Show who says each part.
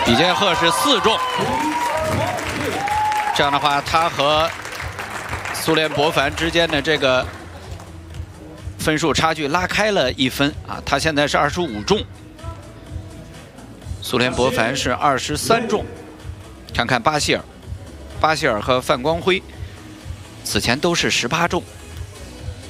Speaker 1: 李建赫是4中，这样的话，他和苏联博凡之间的这个分数差距拉开了1分啊，他现在是25中，苏联博凡是23中。看看巴希尔和范光辉，此前都是18中。